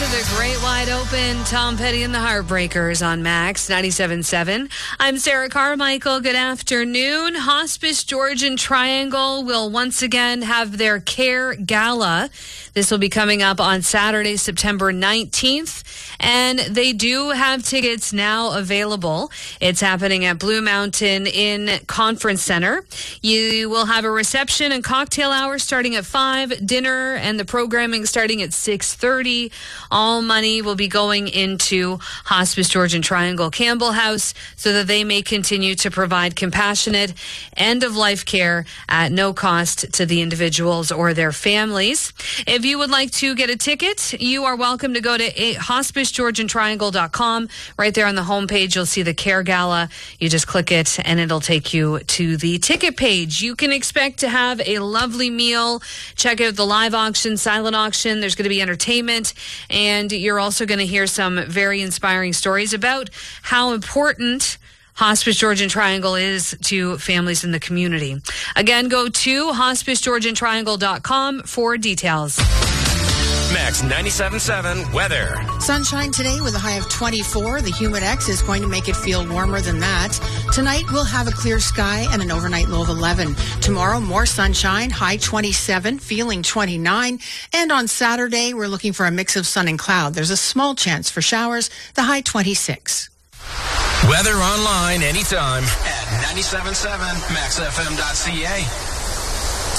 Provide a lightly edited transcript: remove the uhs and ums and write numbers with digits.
The Great Wide Open, Tom Petty and the Heartbreakers on Max 97.7. I'm Sarah Carmichael. Good afternoon. Hospice Georgian Triangle will once again have their Care Gala. This will be coming up on Saturday, September 19th. And they do have tickets now available. It's happening at Blue Mountain Inn Conference Center. You will have a reception and cocktail hour starting at 5, dinner and the programming starting at 6:30. All money will be going into Hospice Georgian Triangle Campbell House so that they may continue to provide compassionate end-of-life care at no cost to the individuals or their families. If you would like to get a ticket, you are welcome to go to hospicegeorgiantriangle.com. Right there on the homepage, you'll see the Care Gala. You just click it and it'll take you to the ticket page. You can expect to have a lovely meal. Check out the live auction, silent auction. There's going to be entertainment, and you're also going to hear some very inspiring stories about how important Hospice Georgian Triangle is to families in the community. Again, go to hospicegeorgiantriangle.com for details. Max 97.7 weather. Sunshine today with a high of 24. The humid X is going to make it feel warmer than that. Tonight we'll have a clear sky and an overnight low of 11. Tomorrow more sunshine, high 27, feeling 29. And on Saturday we're looking for a mix of sun and cloud. There's a small chance for showers, the high 26. Weather online anytime at 97.7maxfm.ca.